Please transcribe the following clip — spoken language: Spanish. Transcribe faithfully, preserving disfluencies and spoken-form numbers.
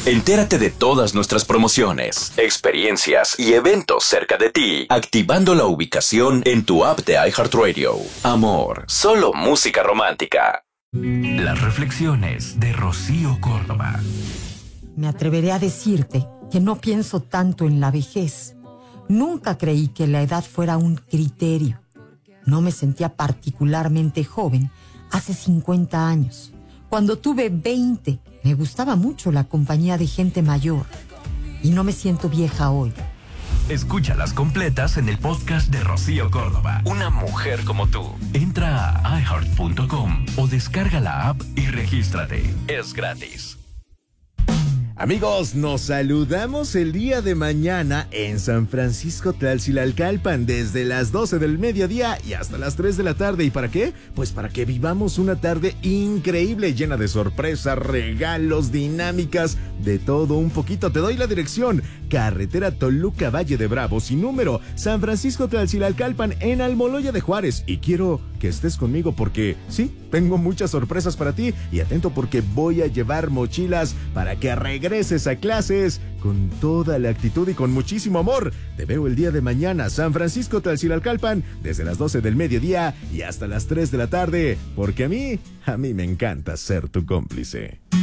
Entérate de todas nuestras promociones, experiencias y eventos cerca de ti, activando la ubicación en tu app de iHeartRadio. Amor, solo música romántica. Las reflexiones de Rocío Córdoba. Me atreveré a decirte que no pienso tanto en la vejez. Nunca creí que la edad fuera un criterio. No me sentía particularmente joven hace cincuenta años. Cuando tuve veinte, me gustaba mucho la compañía de gente mayor. Y no me siento vieja hoy. Escúchalas completas en el podcast de Rocío Córdoba. Una mujer como tú. Entra a i heart punto com o descarga la app y regístrate. Es gratis. Amigos, nos saludamos el día de mañana en San Francisco Tlalcilalcalpan desde las doce del mediodía y hasta las tres de la tarde. ¿Y para qué? Pues para que vivamos una tarde increíble, llena de sorpresas, regalos, dinámicas, de todo un poquito. Te doy la dirección: carretera Toluca Valle de Bravo, sin número, San Francisco Tlalcilalcalpan, en Almoloya de Juárez. Y quiero que estés conmigo porque, sí, tengo muchas sorpresas para ti. Y atento porque voy a llevar mochilas para que regreses a clases con toda la actitud y con muchísimo amor. Te veo el día de mañana, San Francisco Tlalcilalcalpan, desde las doce del mediodía y hasta las tres de la tarde, porque a mí, a mí me encanta ser tu cómplice.